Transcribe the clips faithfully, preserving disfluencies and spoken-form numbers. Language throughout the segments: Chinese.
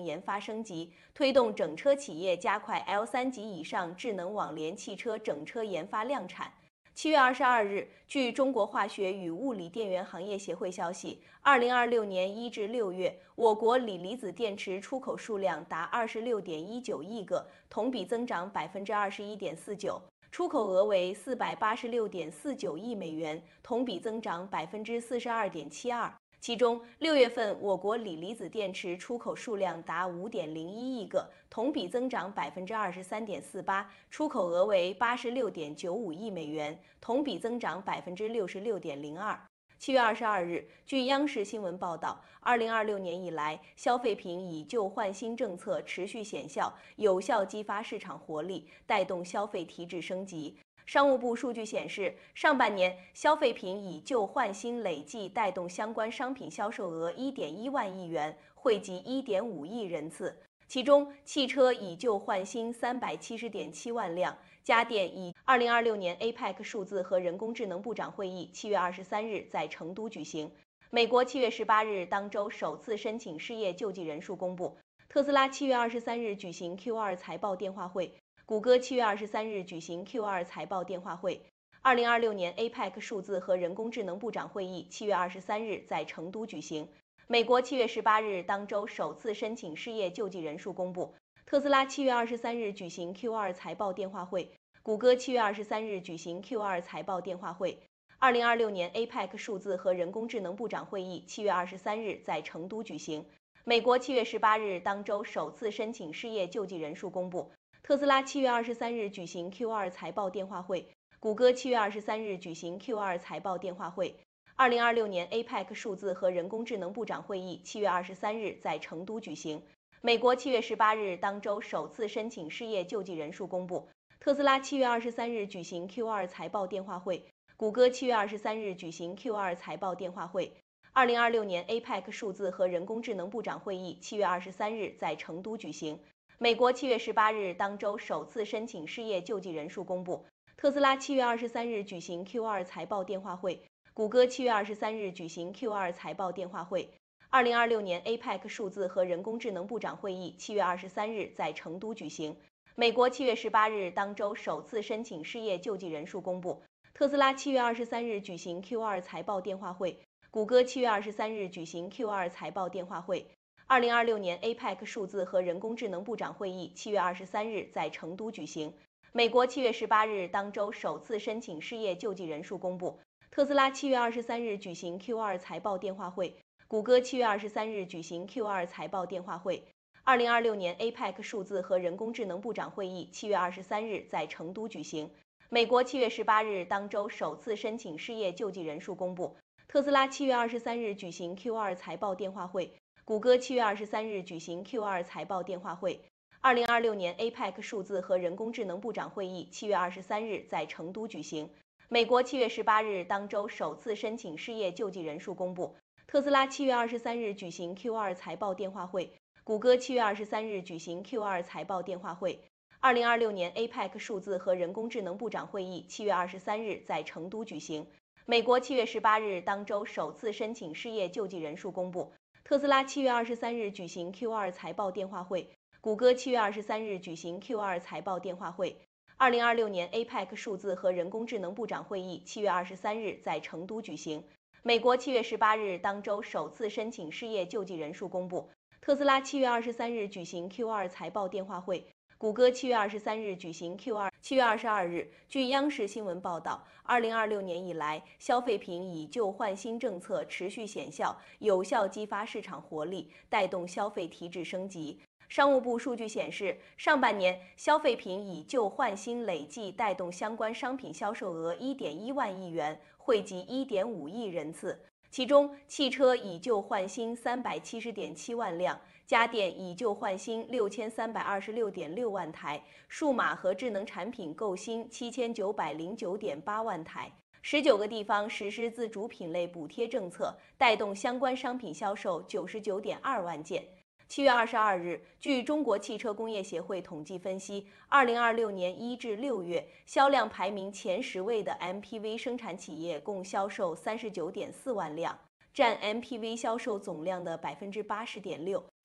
研发升级，推动整车企业加快 L 三 级以上智能网联汽车整车研发量产。七月二十二日，据中国化学与物理电源行业协会消息，二零二六年一至六月，我国锂离子电池出口数量达二十六点一九亿个，同比增长百分之二十一点四九，出口额为四百八十六点四九亿美元，同比增长百分之四十二点七二。其中，六月份我国锂离子电池出口数量达五点零一亿个，同比增长百分之二十三点四八，出口额为八十六点九五亿美元，同比增长百分之六十六点零二。七月二十二日，据央视新闻报道，二零二六年以来，消费品以旧换新政策持续显效，有效激发市场活力，带动消费提质升级。商务部数据显示，上半年消费品以旧换新累计带动相关商品销售额一点一万亿元，惠及一点五亿人次。其中，汽车以旧换新三百七十点七万辆，家电以二零二六年 A P E C 数字和人工智能部长会议七月二十三日在成都举行。美国七月十八日当周首次申请失业救济人数公布。特斯拉七月二十三日举行 Q 二 财报电话会。谷歌七月二十三日举行 Q 二 财报电话会。二零二六年 A P E C 数字和人工智能部长会议七月二十三日在成都举行。美国七月十八日当周首次申请失业救济人数公布。特斯拉七月二十三日举行 Q 二 财报电话会。谷歌七月二十三日举行 Q 二 财报电话会。二零二六年 A P E C 数字和人工智能部长会议七月二十三日在成都举行。美国七月十八日当周首次申请失业救济人数公布。特斯拉七月二十三日举行 Q 二 财报电话会。谷歌七月二十三日举行 Q 二 财报电话会。二零二六年 A P E C 数字和人工智能部长会议七月二十三日在成都举行。美国七月十八日当周首次申请失业救济人数公布。特斯拉七月二十三日举行 Q 二 财报电话会。谷歌七月二十三日举行 Q 二 财报电话会。二零二六年 A P E C 数字和人工智能部长会议七月二十三日在成都举行。美国七月十八日当周首次申请失业救济人数公布。特斯拉七月二十三日举行 Q 二 财报电话会。谷歌七月二十三日举行 Q 二 财报电话会。二零二六年 A P E C 数字和人工智能部长会议七月二十三日在成都举行。美国七月十八日当周首次申请失业救济人数公布。特斯拉七月二十三日举行 Q 二 财报电话会。谷歌七月二十三日举行 Q 二 财报电话会。二零二六年 A P E C 数字和人工智能部长会议七月二十三日在成都举行。美国七月十八日当周首次申请失业救济人数公布。特斯拉七月二十三日举行 Q 二 财报电话会。谷歌七月二十三日举行 Q 二 财报电话会。二零二六年 A P E C 数字和人工智能部长会议七月二十三日在成都举行。美国七月十八日当周首次申请失业救济人数公布。特斯拉七月二十三日举行 Q 二 财报电话会。谷歌七月二十三日举行 Q 二 财报电话会。二零二六年 A P E C 数字和人工智能部长会议七月二十三日在成都举行。美国七月十八日当周首次申请失业救济人数公布。特斯拉七月二十三日举行 Q 二 财报电话会。谷歌七月二十三日举行 Q 二 财报电话会。二零二六年 A P E C 数字和人工智能部长会议七月二十三日在成都举行。美国七月十八日当周首次申请失业救济人数公布。特斯拉七月二十三日举行 Q 二 财报电话会。谷歌七月二十三日举行 Q 二 财报电话会。二零二六年 A P E C 数字和人工智能部长会议七月二十三日在成都举行。美国七月十八日当周首次申请失业救济人数公布。特斯拉七月二十三日举行 Q 二 财报电话会。谷歌七月二十三日举行 Q 二。七月二十二日，据央视新闻报道，二零二六年以来，消费品以旧换新政策持续显效，有效激发市场活力，带动消费提质升级。商务部数据显示，上半年消费品以旧换新累计带动相关商品销售额一点一万亿元，惠及一点五亿人次。其中，汽车以旧换新三百七十点七万辆，家电以旧换新六千三百二十六点六万台，数码和智能产品购新七千九百零九点八万台。十九个地方实施自主品类补贴政策，带动相关商品销售九十九点二万件。七月二十二日，据中国汽车工业协会统计分析，二零二六年一至六月销量排名前十位的 M P V 生产企业共销售三十九点四万辆，占 M P V 销售总量的百分之八十点六。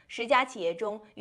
十家企业中，